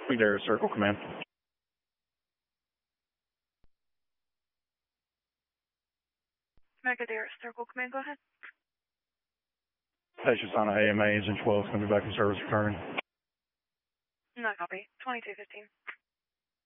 There, Circle Command. Megadare, Circle Command, go ahead. Patient's on AMA, engine 12, going to be back in service returning. No copy. 2215.